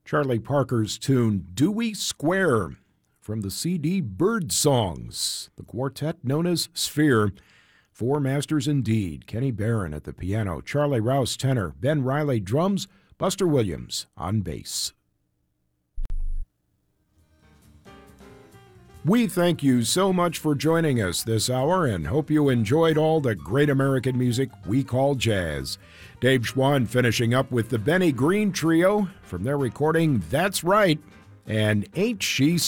Charlie Parker's tune, Dewey Square, from the CD Bird Songs, the quartet known as Sphere. Four masters indeed. Kenny Barron at the piano, Charlie Rouse tenor, Ben Riley drums, Buster Williams on bass. We thank you so much for joining us this hour and hope you enjoyed all the great American music we call jazz. Dave Schwann finishing up with the Benny Green Trio from their recording That's Right and Ain't She